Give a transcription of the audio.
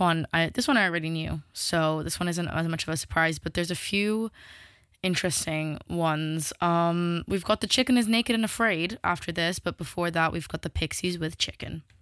this one I already knew, so this one isn't as much of a surprise. But there's a few interesting ones. We've got The Chicken is Naked and Afraid after this, but before that, we've got the Pixies with Chicken.